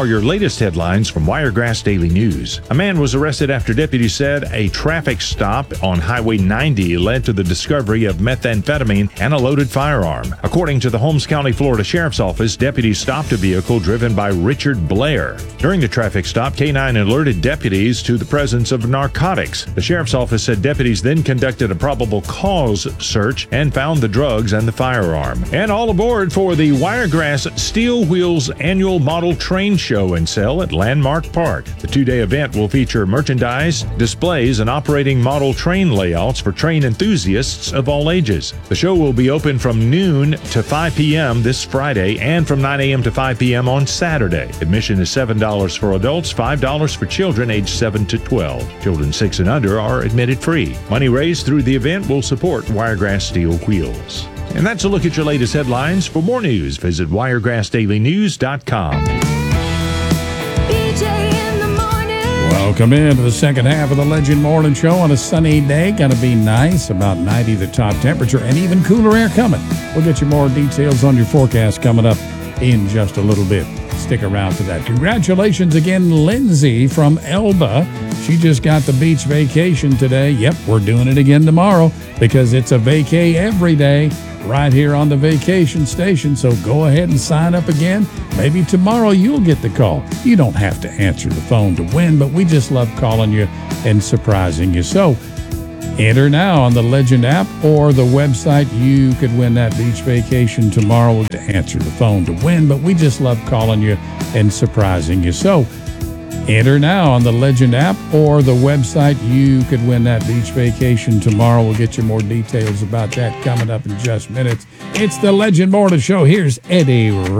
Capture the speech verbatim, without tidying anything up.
are your latest headlines from Wiregrass Daily News. A man was arrested after deputies said a traffic stop on Highway ninety led to the discovery of methamphetamine and a loaded firearm. According to the Holmes County, Florida Sheriff's Office, deputies stopped a vehicle driven by Richard Blair. During the traffic stop, K nine alerted deputies to the presence of narcotics. The Sheriff's Office said deputies then conducted a probable cause search and found the drugs and the firearm. And all aboard for the Wiregrass Steel Wheels Annual Model Train Show and Sale at Landmark Park. The two-day event will feature merchandise, displays, and operating model train layouts for train enthusiasts of all ages. The show will be open from noon to five p.m. this Friday and from nine a.m. to five p.m. on Saturday. Admission is seven dollars for adults, five dollars for children aged seven to twelve. Children six and under are admitted free. Money raised through the event will support Wiregrass Steel Wheels. And that's a look at your latest headlines. For more news, visit wiregrass daily news dot com. Welcome into the second half of the Legend Morning Show on a sunny day. Going to be nice, about ninety the top temperature, and even cooler air coming. We'll get you more details on your forecast coming up in just a little bit. Stick around for that. Congratulations again, Lindsay from Elba. She just got the beach vacation today. Yep, we're doing it again tomorrow because it's a vacay every day right here on the vacation station. So go ahead and sign up again. Maybe tomorrow you'll get the call. You don't have to answer the phone to win, but we just love calling you and surprising you. So enter now on the Legend app or the website. You could win that beach vacation tomorrow. To answer the phone to win, but we just love calling you and surprising you. So enter now on the Legend app or the website. You could win that beach vacation tomorrow. We'll get you more details about that coming up in just minutes. It's the Legend Morning Show. Here's Eddie